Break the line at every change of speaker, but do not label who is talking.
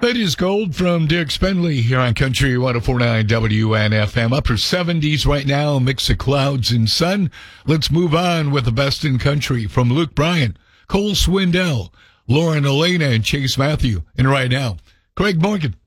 It is Gold from Dick Spenley here on Country 104.9 WNFM. Upper 70s right now, a mix of clouds and sun. Let's move on with the best in country from Luke Bryan, Cole Swindell, Lauren Elena, and Chase Matthew. And right now, Craig Morgan.